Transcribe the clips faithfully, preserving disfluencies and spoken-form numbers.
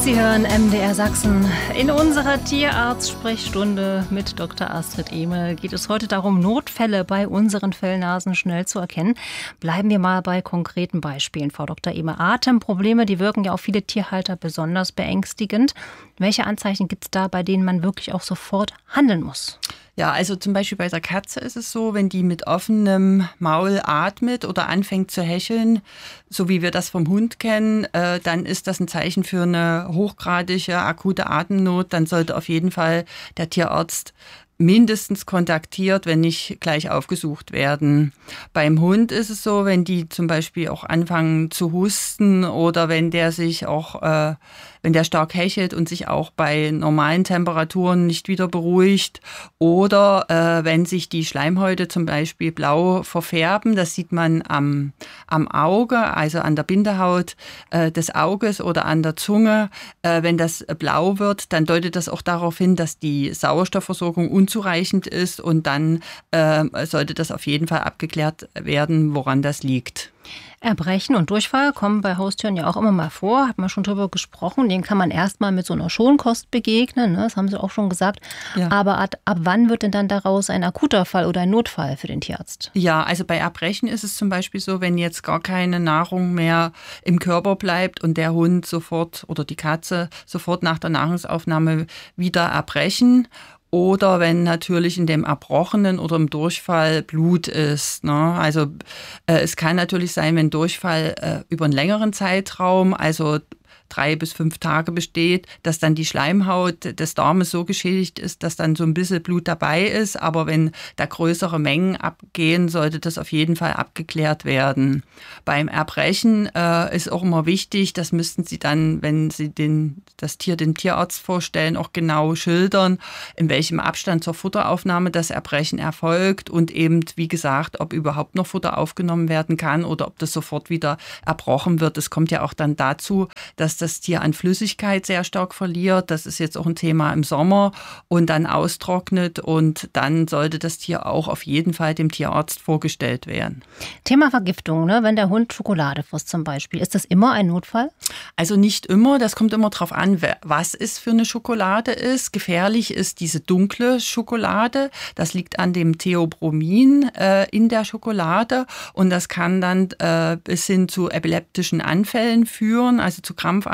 Sie hören M D R Sachsen. In unserer Tierarzt-Sprechstunde mit Doktor Astrid Ehme geht es heute darum, Notfälle bei unseren Fellnasen schnell zu erkennen. Bleiben wir mal bei konkreten Beispielen, Frau Doktor Ehme. Atemprobleme, die wirken ja auf viele Tierhalter besonders beängstigend. Welche Anzeichen gibt es da, bei denen man wirklich auch sofort handeln muss? Ja, also zum Beispiel bei der Katze ist es so, wenn die mit offenem Maul atmet oder anfängt zu hecheln, so wie wir das vom Hund kennen, äh, dann ist das ein Zeichen für eine hochgradige akute Atemnot. Dann sollte auf jeden Fall der Tierarzt mindestens kontaktiert, wenn nicht gleich aufgesucht werden. Beim Hund ist es so, wenn die zum Beispiel auch anfangen zu husten oder wenn der sich auch, äh, wenn der stark hechelt und sich auch bei normalen Temperaturen nicht wieder beruhigt oder äh, wenn sich die Schleimhäute zum Beispiel blau verfärben, das sieht man am, am Auge, also an der Bindehaut äh, des Auges oder an der Zunge. Äh, wenn das blau wird, dann deutet das auch darauf hin, dass die Sauerstoffversorgung unzureichend ist und dann äh, sollte das auf jeden Fall abgeklärt werden, woran das liegt. Erbrechen und Durchfall kommen bei Haustieren ja auch immer mal vor, hat man schon drüber gesprochen. Den kann man erstmal mit so einer Schonkost begegnen, ne? Das haben Sie auch schon gesagt. Ja. Aber ab, ab wann wird denn dann daraus ein akuter Fall oder ein Notfall für den Tierarzt? Ja, also bei Erbrechen ist es zum Beispiel so, wenn jetzt gar keine Nahrung mehr im Körper bleibt und der Hund sofort oder die Katze sofort nach der Nahrungsaufnahme wieder erbrechen. Oder wenn natürlich in dem Erbrochenen oder im Durchfall Blut ist. Ne? Also äh, es kann natürlich sein, wenn Durchfall äh, über einen längeren Zeitraum, also drei bis fünf Tage besteht, dass dann die Schleimhaut des Darmes so geschädigt ist, dass dann so ein bisschen Blut dabei ist. Aber wenn da größere Mengen abgehen, sollte das auf jeden Fall abgeklärt werden. Beim Erbrechen äh, ist auch immer wichtig, das müssten Sie dann, wenn Sie den, das Tier dem Tierarzt vorstellen, auch genau schildern, in welchem Abstand zur Futteraufnahme das Erbrechen erfolgt und eben, wie gesagt, ob überhaupt noch Futter aufgenommen werden kann oder ob das sofort wieder erbrochen wird. Es kommt ja auch dann dazu, dass das Tier an Flüssigkeit sehr stark verliert. Das ist jetzt auch ein Thema im Sommer und dann austrocknet und dann sollte das Tier auch auf jeden Fall dem Tierarzt vorgestellt werden. Thema Vergiftung, ne? Wenn der Hund Schokolade frisst zum Beispiel, ist das immer ein Notfall? Also nicht immer, das kommt immer darauf an, was es für eine Schokolade ist. Gefährlich ist diese dunkle Schokolade, das liegt an dem Theobromin äh, in der Schokolade und das kann dann äh, bis hin zu epileptischen Anfällen führen, also zu Krampfanfällen.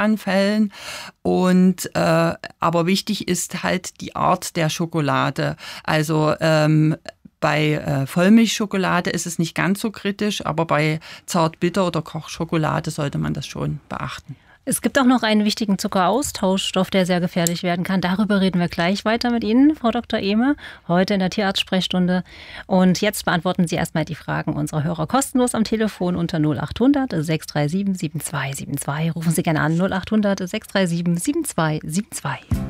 Und äh, aber wichtig ist halt die Art der Schokolade. Also ähm, bei äh, Vollmilchschokolade ist es nicht ganz so kritisch, aber bei Zartbitter oder Kochschokolade sollte man das schon beachten. Es gibt auch noch einen wichtigen Zuckeraustauschstoff, der sehr gefährlich werden kann. Darüber reden wir gleich weiter mit Ihnen, Frau Doktor Ehme, heute in der Tierarzt-Sprechstunde. Und jetzt beantworten Sie erstmal die Fragen unserer Hörer kostenlos am Telefon unter null acht hundert sechs drei sieben sieben zwei sieben zwei. Rufen Sie gerne an null acht hundert sechs drei sieben sieben zwei sieben zwei.